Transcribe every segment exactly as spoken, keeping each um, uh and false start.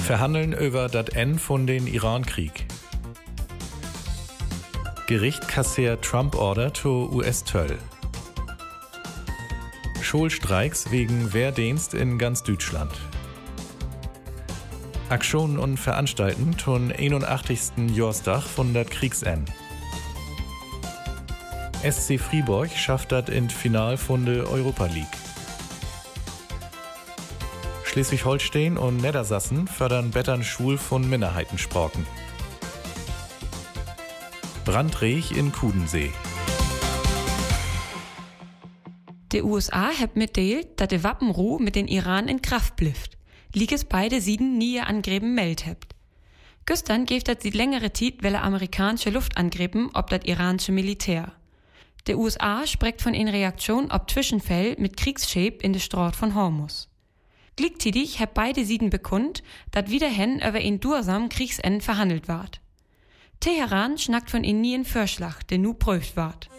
Verhandeln über das Ende von den Iran-Krieg. Gericht kassiert Trump-Order zur U S-Töll. Schulstreiks wegen Wehrdienst in ganz Deutschland. Aktionen und Veranstalten zum einundachtzigsten Jahrestag von dat Kriegsende. S C Fribourg schafft das in Final von der Europa League. Schleswig-Holstein und Niedersachsen fördern Bettern Schul von Minderheitensprachen. Brandreich in Kudensee. Die U S A hat mitteilt, dass die Waffenruhe mit den Iran in Kraft blifft. Lieg es beide Sieden nie Angriffen meldet hebt. Gestern gibt es seit längere Zeit welle amerikanische Luftangriffen ob das iranische Militär. Die U S A spricht von in Reaktion ob Zwischenfall mit Kriegsschiff in der Straße von Hormuz. Gleichzeitig hat beide Sieden bekund, dass wiederhin über ein dursam Kriegsende verhandelt ward. Teheran schnackt von ihnen nie einen Vorschlag, der nu prüft ward.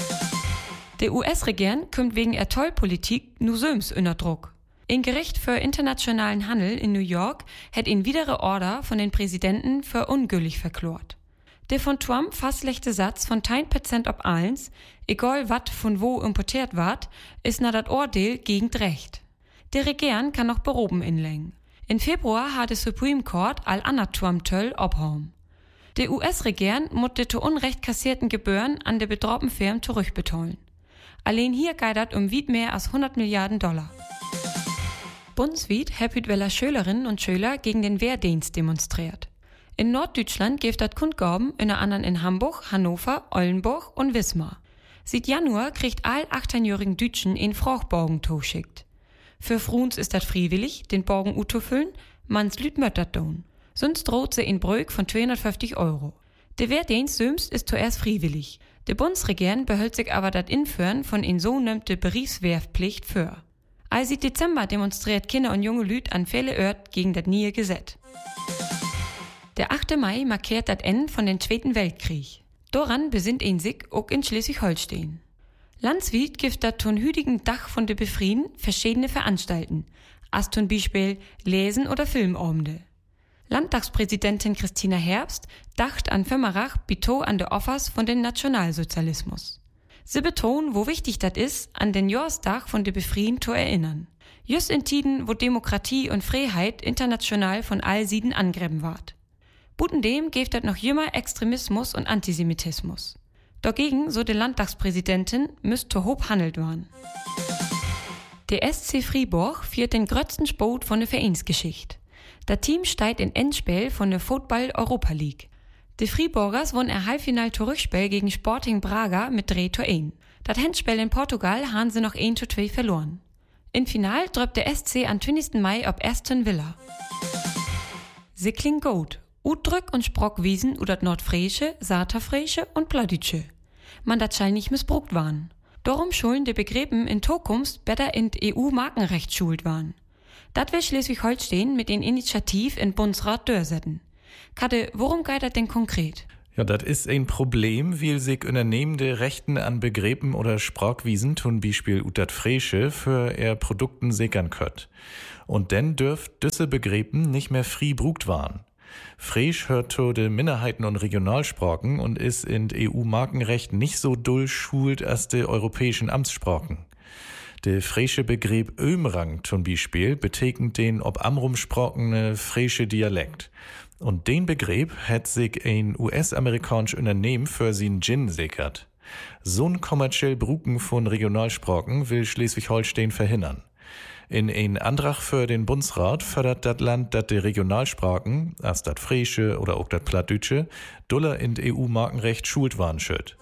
Der U S-Regierung kommt wegen der Zollpolitik nu söms unter Druck. Ein Gericht für internationalen Handel in New York hat ihn widere Order von den Präsidenten für ungültig verklort. Der von Trump fastlechte Satz von zehn Prozent ob allens, egal wat von wo importiert ward, ist na dat Urteil gegen Recht. Der Regierung kann noch beroben inlängen. In Februar hat der Supreme Court all ander Trump-Töll abhauen. Der U S-Regierung muss die zu Unrecht kassierten Gebühren an der betroffenen Firmen zurückbetollen. Allein hier geidert um weit mehr als hundert Milliarden Dollar. Bundesweit hat heute Schülerinnen und Schüler gegen den Wehrdienst demonstriert. In Norddeutschland gibt das Kundgaben, in der anderen in Hamburg, Hannover, Oldenburg und Wismar. Seit Januar kriegt all achtzehnjährigen Deutschen einen Fruchtbogen zugeschickt. Für Fruns ist das freiwillig, den Bogen utzufüllen, mans lüt möttert don. Sonst droht sie in Brück von zweihundertfünfzig Euro. Der Wehrdienst selbst ist zuerst freiwillig. Die Bundesregierung behält sich aber das Inführen von in so nennte Berufswehrpflicht für. Als seit Dezember demonstriert Kinder und junge Lüt an viele Orten gegen das neue Gesetz. Der achte Mai markiert das Ende von den Zweiten Weltkrieg. Daran besinnt ihn sich auch in Schleswig-Holstein. Landesweit gibt das zum hütigen Dach von der Befrieden verschiedene Veranstalten, als zum Beispiel Lesen oder Filmabende. Landtagspräsidentin Christina Herbst dacht an Fömmerach bito an de Offers von den Nationalsozialismus. Sie betonen, wo wichtig das ist, an den Jahrestag von der Befrieden zu erinnern. Just in Tiden, wo Demokratie und Freiheit international von all Sieden angreifen ward. Butendem gibt das noch jümmer Extremismus und Antisemitismus. Dagegen, so die Landtagspräsidentin, müsste hoch handelt werden. Der S C Fribourg führt den grötzten Sport von der Vereinsgeschichte. Das Team steigt in Endspiel von der Football Europa League. Die Friburgers won ein Halbfinal zu Rückspiel gegen Sporting Braga mit drei zu eins. Das Endspiel in Portugal haben sie noch eins zu zwei verloren. Im Final drückt der S C am zwanzigsten Mai ob Aston Villa. Sie klingt gut. Utdrück und Sprockwiesen udert Nordfriesche, Saterfriesche und Plattdütsche. Man dat scheint nicht missbrucht waren. Darum schulen die Begriffen in Zukunft besser in E U-Markenrecht schult waren. Dat will Schleswig-Holstein mit den Initiativ in Bundesrat durchsetzen. Kade, worum geht das denn konkret? Ja, das ist ein Problem, weil sich unternehmende Rechten an Begriffen oder Sprachwiesen, zum Beispiel ut dat Fräsche, für er Produkten sichern könnt. Und denn dürft diese Begriffen nicht mehr frei brugt waren. Friesch hört zu den Minderheiten und Regionalsprachen und ist in E U-Markenrecht nicht so doll schult als die europäischen Amtssprachen. Der fräsche Begriff Ömrang zum Beispiel betekent den ob Amrum sprachene fräsche Dialekt. Und den Begriff hat sich ein U S-amerikanisch Unternehmen für sin Gin sichert. So'n kommerziell Bruken von Regionalsprachen will Schleswig-Holstein verhindern. In ein Antrag für den Bundesrat fördert das Land, dass die Regionalsprachen, als das Fräsche oder auch das Plattdütsche, doller in E U-Markenrecht schult waren schütt.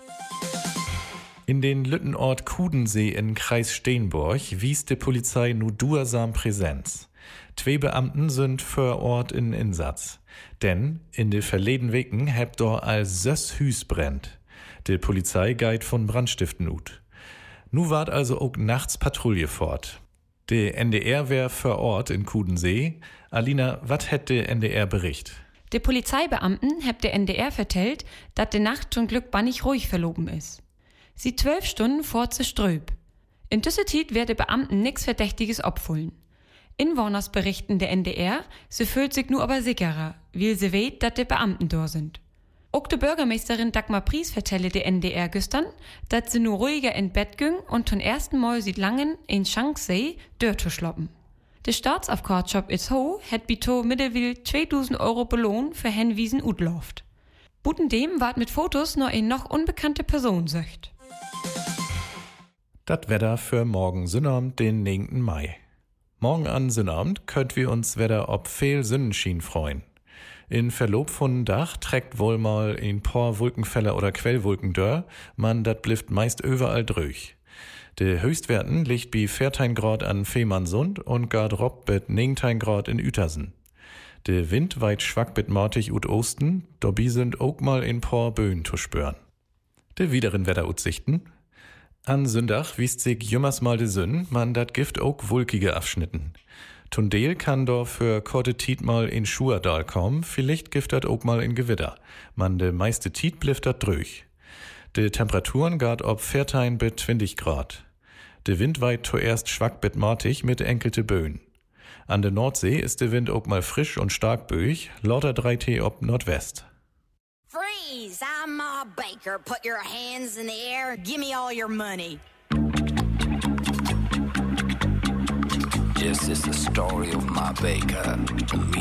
In den Lüttenort Kudensee in Kreis Steenburg wies die Polizei nu duersam Präsenz. Zwei Beamten sind vor Ort in Einsatz. Denn in de verleden Weken hebt dort als sös Hüs brennt. Die Polizei geht von Brandstiften ut. Nu ward also auch nachts Patrouille fort. Der N D R wär vor Ort in Kudensee. Alina, wat hätt der N D R bericht? Die Polizeibeamten hebt der N D R vertellt, dat de Nacht zum Glück bannig ruhig verloben is. Sie zwölf Stunden vor ze Ströb. In düsse Tiet wär de Beamten nix Verdächtiges opfullen. Inwoners berichten der N D R, sie fühlt sich nur aber sicherer, weil sie weht, dass die Beamten da sind. Auch die Bürgermeisterin Dagmar Pries vertelle der N D R gestern, dass sie nur ruhiger in Bett ging und zum ersten Mal sieht langen in Shanxi dort zu schloppen. Der Staatsaufkortshop Itzehoe hat bito mittlerweile zweitausend Euro Belohn für Henwiesen utloft. Buten dem ward mit Fotos nur eine noch unbekannte Person söcht. Das Wetter für morgen Sonnabend, den neunten Mai. Morgen an Sonnabend könnt wir uns wieder ob viel Sonnenschein freuen. In Verlob von Dach trägt wohl mal ein paar Wolkenfeller oder Quellwolken dör, man dat blifft meist überall drüch. De Höchstwerten liegt bei vierzehn Grad an Fehmarnsund und gard rob bet neunzehn Grad in Uetersen. De Wind weit schwack bet mortig ut Osten, dobi sind auch mal ein paar Böen zu spüren. De wideren Wetteraussichten. An Sündach wiest sich jümmers mal de Sünn, man dat Gift auch wulkige Abschnitten. Tundeel kann do für korte Tiet mal in Schuerdal kommen, vielleicht gift dat auch mal in Gewitter. Man de meiste Tiet blifft dat drüch. De Temperaturen gart ob vierzehn bis zwanzig Grad. De Wind weit zuerst schwack bet mortig mit enkelte Böen. An der Nordsee ist de Wind auch mal frisch und stark böig, lauter drei T ob Nordwest. Freeze! I'm Ma Baker. Put your hands in the air. Give me all your money. This is the story of Ma Baker.